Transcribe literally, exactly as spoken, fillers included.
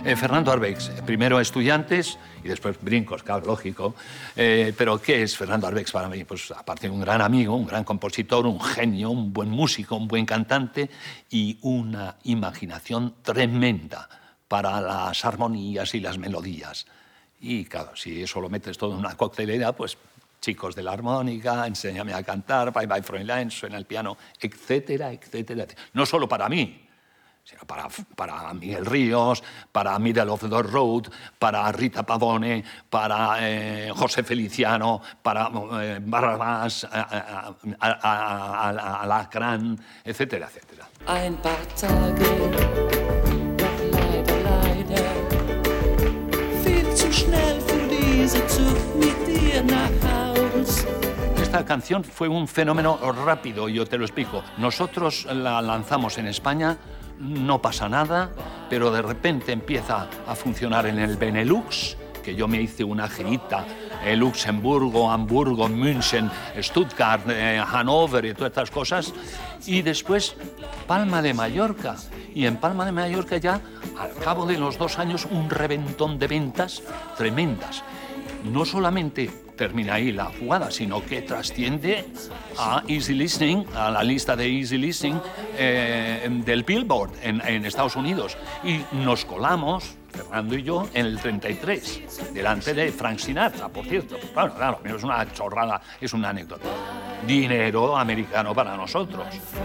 Eh, Fernando Arbex, primero Estudiantes y después Brincos, claro, lógico. Eh, pero ¿qué es Fernando Arbex para mí? Pues aparte de un gran amigo, un gran compositor, un genio, un buen músico, un buen cantante y una imaginación tremenda para las armonías y las melodías. Y claro, si eso lo metes todo en una coctelera, pues chicos de la armónica, enséñame a cantar, Bye Bye Fräulein, suena el piano, etcétera, etcétera, etcétera. No solo para mí, sino para, para Miguel Ríos, para Middle of the Road, para Rita Pavone, para eh, José Feliciano, para eh, Barrabás, Alacrán, etcétera, etcétera. Ein paar Tage, doch leider, leider, viel zu schnell für diese Zug mit dir nach Haus. Esta canción fue un fenómeno rápido, yo te lo explico. Nosotros la lanzamos en España, no pasa nada, pero de repente empieza a funcionar en el Benelux, que yo me hice una girita, eh, Luxemburgo, Hamburgo, München, Stuttgart, eh, Hannover y todas estas cosas, y después Palma de Mallorca. Y en Palma de Mallorca ya, al cabo de los dos años, un reventón de ventas tremendas. No solamente termina ahí la jugada, sino que trasciende a Easy Listening, a la lista de Easy Listening eh, del Billboard en, en Estados Unidos. Y nos colamos, Fernando y yo, en el treinta y tres, delante de Frank Sinatra, por cierto. Claro, claro, es una chorrada, es una anécdota. Dinero americano para nosotros.